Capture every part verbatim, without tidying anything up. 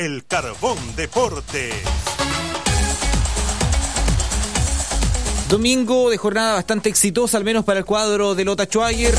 el Carbón Deportes. Domingo de jornada bastante exitosa, al menos para el cuadro de Lota Schwager.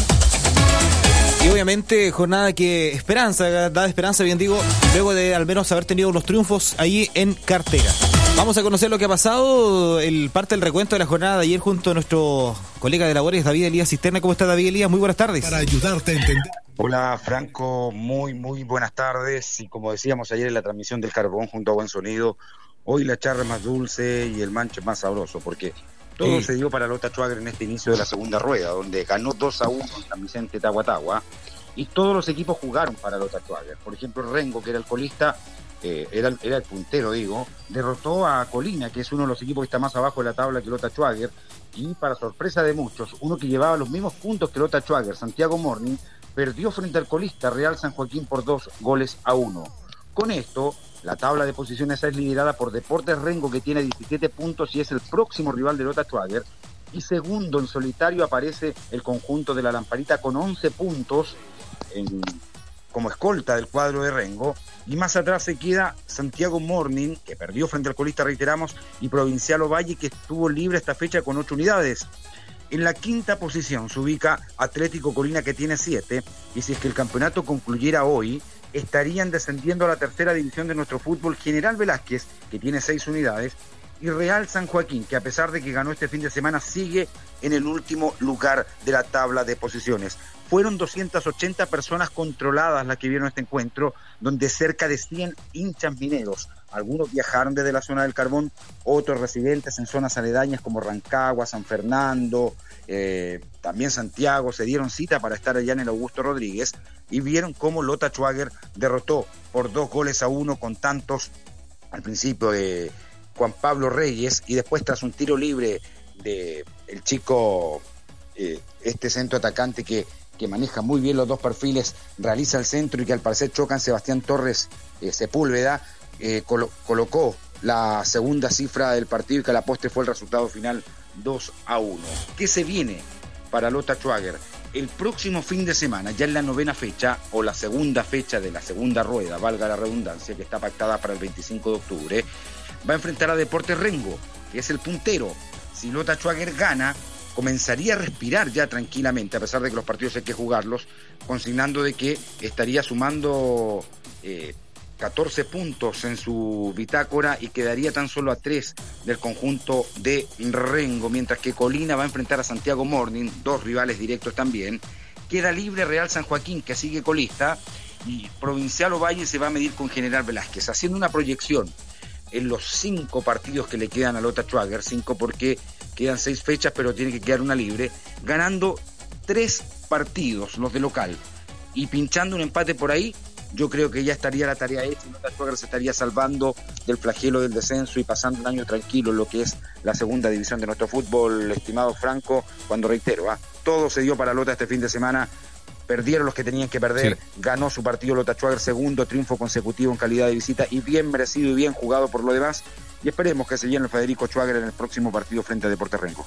Y obviamente jornada que esperanza, da esperanza, bien digo, luego de al menos haber tenido unos triunfos ahí en cartera. Vamos a conocer lo que ha pasado, el parte del recuento de la jornada de ayer junto a nuestro colega de labores, David Elías Cisterna. ¿Cómo está, David Elías? Muy buenas tardes. Para ayudarte a entender. Hola, Franco, muy, muy buenas tardes. Y como decíamos ayer en la transmisión del Carbón junto a Buen Sonido, hoy la charla es más dulce y el manche más sabroso, porque todo sí. se dio para Lota Schwager en este inicio de la segunda rueda, donde ganó dos a uno en San Vicente Tahuatahua, y todos los equipos jugaron para Lota Schwager. Por ejemplo, Rengo, que era el colista, eh, era, era el puntero, digo, derrotó a Colina, que es uno de los equipos que está más abajo de la tabla que Lota Schwager, y para sorpresa de muchos, uno que llevaba los mismos puntos que Lota Schwager, Santiago Morning, perdió frente al colista Real San Joaquín por dos goles a uno. Con esto, la tabla de posiciones es liderada por Deportes Rengo, que tiene diecisiete puntos y es el próximo rival de Lota Schwager. Y segundo en solitario aparece el conjunto de la Lamparita con once puntos en, como escolta del cuadro de Rengo. Y más atrás se queda Santiago Morning, que perdió frente al colista, reiteramos, y Provincial Ovalle, que estuvo libre esta fecha con ocho unidades. En la quinta posición se ubica Atlético Colina, que tiene siete, y si es que el campeonato concluyera hoy, estarían descendiendo a la tercera división de nuestro fútbol General Velázquez, que tiene seis unidades, y Real San Joaquín, que a pesar de que ganó este fin de semana, sigue en el último lugar de la tabla de posiciones. Fueron doscientas ochenta personas controladas las que vieron este encuentro, donde cerca de cien hinchas mineros, algunos viajaron desde la zona del Carbón, otros residentes en zonas aledañas como Rancagua, San Fernando, eh, también Santiago, se dieron cita para estar allá en el Augusto Rodríguez y vieron cómo Lota Schwager derrotó por dos goles a uno con tantos al principio de Juan Pablo Reyes y después tras un tiro libre de el chico, eh, este centro atacante que, que maneja muy bien los dos perfiles, realiza el centro y que al parecer chocan Sebastián Torres eh, Sepúlveda. Eh, colo- colocó la segunda cifra del partido y que a la postre fue el resultado final dos a uno. ¿Qué se viene para Lota Schwager? El próximo fin de semana, ya en la novena fecha o la segunda fecha de la segunda rueda, valga la redundancia, que está pactada para el veinticinco de octubre, va a enfrentar a Deportes Rengo, que es el puntero. Si Lota Schwager gana, comenzaría a respirar ya tranquilamente, a pesar de que los partidos hay que jugarlos, consignando de que estaría sumando eh, catorce puntos en su bitácora y quedaría tan solo a tres del conjunto de Rengo, mientras que Colina va a enfrentar a Santiago Morning, dos rivales directos también. Queda libre Real San Joaquín, que sigue colista, y Provincial Ovalle se va a medir con General Velázquez, haciendo una proyección en los cinco partidos que le quedan a Lota Schwager, cinco porque quedan seis fechas, pero tiene que quedar una libre, ganando tres partidos, los de local, y pinchando un empate por ahí. Yo creo que ya estaría la tarea hecha y Lota Schwager se estaría salvando del flagelo del descenso y pasando un año tranquilo en lo que es la segunda división de nuestro fútbol, estimado Franco, cuando reitero, ¿ah? todo se dio para Lota este fin de semana, perdieron los que tenían que perder, sí. Ganó su partido Lota Schwager, segundo triunfo consecutivo en calidad de visita y bien merecido y bien jugado por lo demás, y esperemos que se llene el Federico Schwager en el próximo partido frente a Deportes Rengo.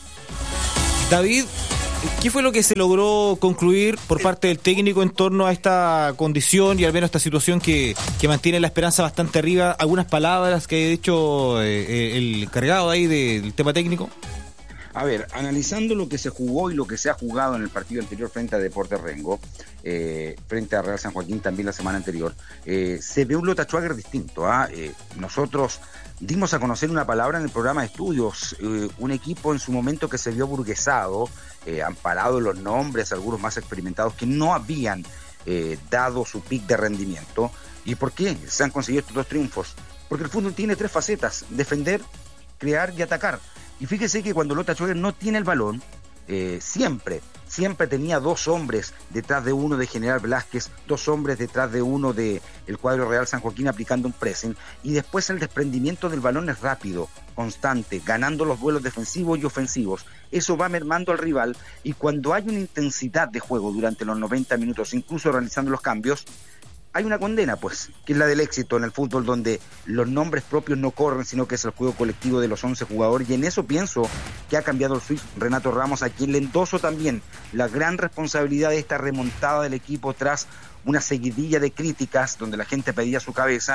David, ¿qué fue lo que se logró concluir por parte del técnico en torno a esta condición y al menos esta situación que, que mantiene la esperanza bastante arriba? ¿Algunas palabras que ha dicho eh, el cargado ahí de, del tema técnico? A ver, analizando lo que se jugó y lo que se ha jugado en el partido anterior frente a Deportes Rengo, eh, frente a Real San Joaquín también la semana anterior, eh, se ve un Lota Schwager distinto. ¿ah? Eh, nosotros dimos a conocer una palabra en el programa de estudios, eh, un equipo en su momento que se vio burguesado, eh, amparado en los nombres, algunos más experimentados, que no habían eh, dado su pick de rendimiento. ¿Y por qué se han conseguido estos dos triunfos? Porque el fútbol tiene tres facetas: defender, crear y atacar. Y fíjese que cuando Lota Schwager no tiene el balón, eh, siempre, siempre tenía dos hombres detrás de uno de General Velázquez, dos hombres detrás de uno de el cuadro Real San Joaquín aplicando un pressing, y después el desprendimiento del balón es rápido, constante, ganando los duelos defensivos y ofensivos. Eso va mermando al rival, y cuando hay una intensidad de juego durante los noventa minutos, incluso realizando los cambios, hay una condena, pues, que es la del éxito en el fútbol, donde los nombres propios no corren, sino que es el juego colectivo de los once jugadores, y en eso pienso que ha cambiado el switch Renato Ramos, a quien le endoso también la gran responsabilidad de esta remontada del equipo tras una seguidilla de críticas donde la gente pedía su cabeza,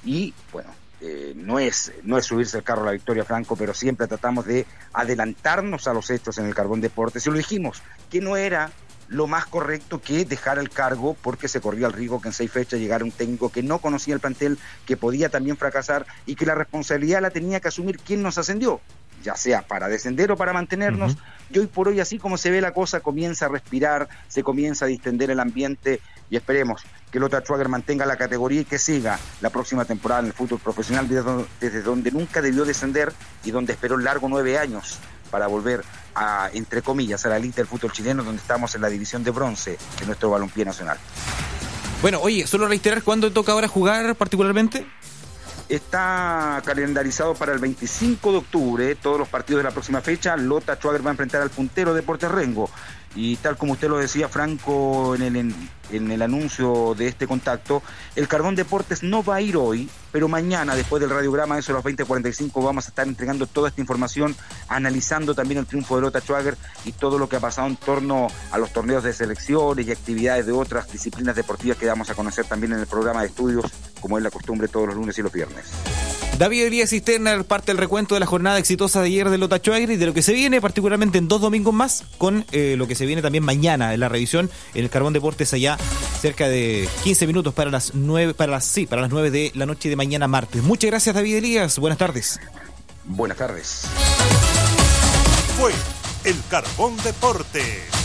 y bueno, eh, no es no es subirse al carro a la victoria, Franco, pero siempre tratamos de adelantarnos a los hechos en el Carbón Deportes, y lo dijimos, que no era lo más correcto que dejar el cargo, porque se corría el riesgo que en seis fechas llegara un técnico que no conocía el plantel, que podía también fracasar, y que la responsabilidad la tenía que asumir quien nos ascendió, ya sea para descender o para mantenernos. Uh-huh. Y hoy por hoy, así como se ve la cosa, comienza a respirar, se comienza a distender el ambiente, y esperemos que el Lota Schwager mantenga la categoría y que siga la próxima temporada en el fútbol profesional, desde donde nunca debió descender y donde esperó largo nueve años para volver a, entre comillas, a la elite del fútbol chileno, donde estamos en la división de bronce de nuestro balompié nacional. Bueno, oye, solo reiterar, ¿cuándo toca ahora jugar particularmente? Está calendarizado para el veinticinco de octubre, todos los partidos de la próxima fecha. Lota Schwager va a enfrentar al puntero Deportes Rengo, y tal como usted lo decía, Franco, en el, en, en el anuncio de este contacto, el Carbón Deportes no va a ir hoy, pero mañana, después del radiograma, eso a las veinte cuarenta y cinco, vamos a estar entregando toda esta información, analizando también el triunfo de Lota Schwager y todo lo que ha pasado en torno a los torneos de selecciones y actividades de otras disciplinas deportivas que damos a conocer también en el programa de estudios, como es la costumbre todos los lunes y los viernes. David Elías Cisterna parte del recuento de la jornada exitosa de ayer de Lota Schwager y de lo que se viene, particularmente en dos domingos más, con eh, lo que se viene también mañana en la revisión en el Carbón Deportes, allá cerca de quince minutos para las nueve, para las sí, para las nueve de la noche de mañana martes. Muchas gracias, David Elías. Buenas tardes. Buenas tardes. Fue el Carbón Deportes.